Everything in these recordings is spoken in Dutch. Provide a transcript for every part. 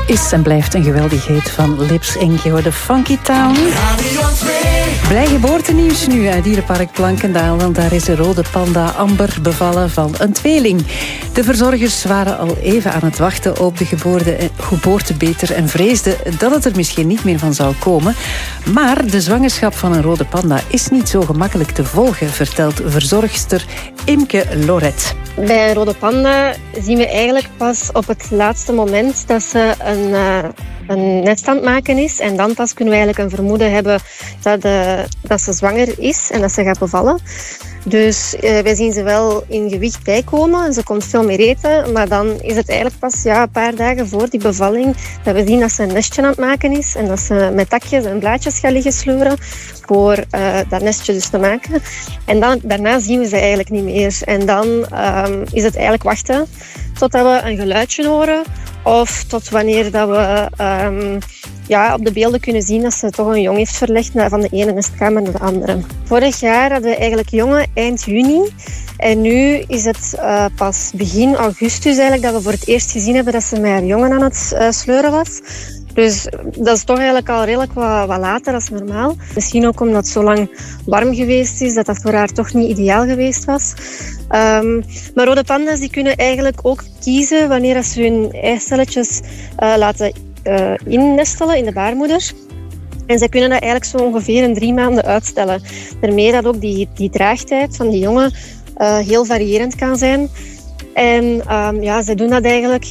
is en blijft een geweldigheid van Lips Inc. De Funky Town. Blij geboortenieuws nu uit Dierenpark Plankendaal, want daar is de rode panda Amber bevallen van een tweeling. De verzorgers waren al even aan het wachten op de geboortebeter en vreesden dat het er misschien niet meer van zou komen. Maar de zwangerschap van een rode panda is niet zo gemakkelijk te volgen, vertelt verzorgster Imke Loret. Bij een rode panda zien we eigenlijk pas op het laatste moment dat ze een nest aan het maken is. En dan pas kunnen we eigenlijk een vermoeden hebben dat ze zwanger is en dat ze gaat bevallen. Dus wij zien ze wel in gewicht bijkomen. Ze komt veel meer eten. Maar dan is het eigenlijk pas een paar dagen voor die bevalling dat we zien dat ze een nestje aan het maken is. En dat ze met takjes en blaadjes gaat liggen sleuren voor dat nestje dus te maken. En daarna zien we ze eigenlijk niet meer. En dan is het eigenlijk wachten totdat we een geluidje horen. Of tot wanneer dat we op de beelden kunnen zien dat ze toch een jong heeft verlegd van de ene nestkamer naar de andere. Vorig jaar hadden we eigenlijk jongen eind juni. En nu is het pas begin augustus eigenlijk dat we voor het eerst gezien hebben dat ze met haar jongen aan het sleuren was. Dus dat is toch eigenlijk al redelijk wat later dan normaal. Misschien ook omdat het zo lang warm geweest is, dat voor haar toch niet ideaal geweest was. Maar rode panda's die kunnen eigenlijk ook kiezen wanneer ze hun eicelletjes laten innestelen in de baarmoeder. En zij kunnen dat eigenlijk zo ongeveer 3 maanden uitstellen. Daarmee dat ook die draagtijd van die jongen heel variërend kan zijn. En zij doen dat eigenlijk...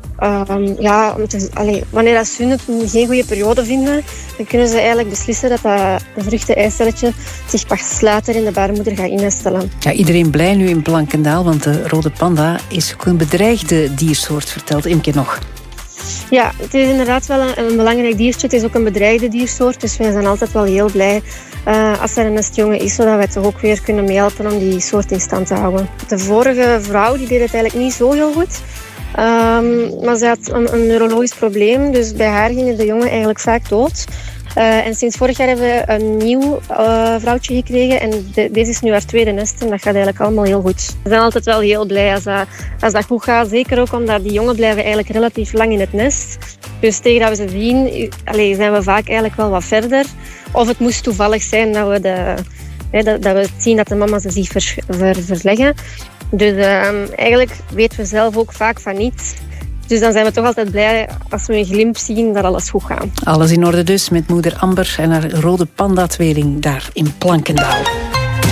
wanneer dat ze geen goede periode vinden, dan kunnen ze eigenlijk beslissen dat vruchten-eicelletje zich pas later in de baarmoeder gaat innestelen. Ja, iedereen blij nu in Plankendaal, want de rode panda is ook een bedreigde diersoort, vertelt Imke nog. Ja, het is inderdaad wel een belangrijk diertje. Het is ook een bedreigde diersoort, dus wij zijn altijd wel heel blij als er een nestjongen is, zodat wij toch ook weer kunnen meehelpen om die soort in stand te houden. De vorige vrouw die deed het eigenlijk niet zo heel goed. Maar ze had een neurologisch probleem, dus bij haar gingen de jongen eigenlijk vaak dood. En sinds vorig jaar hebben we een nieuw vrouwtje gekregen en deze is nu haar tweede nest en dat gaat eigenlijk allemaal heel goed. We zijn altijd wel heel blij als dat goed gaat, zeker ook omdat die jongen blijven eigenlijk relatief lang in het nest. Dus tegen dat we ze zien, zijn we vaak eigenlijk wel wat verder. Of het moest toevallig zijn dat we zien dat de mama ze ziet verleggen. Dus eigenlijk weten we zelf ook vaak van niets. Dus dan zijn we toch altijd blij als we een glimp zien dat alles goed gaat. Alles in orde dus met moeder Amber en haar rode panda-tweeling daar in Plankendaal.